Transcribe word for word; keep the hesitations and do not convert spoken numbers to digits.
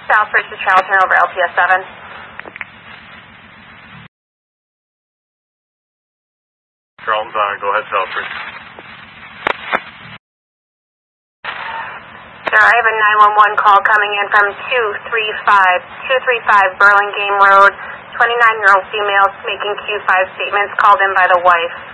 Southbridge to Charlton over L P S seven. Charlton's on. Go ahead, Southbridge. Sir, I have a nine one one call coming in from two three five, two three five Burlingame Road. twenty-nine-year-old female making Q five statements called in by the wife.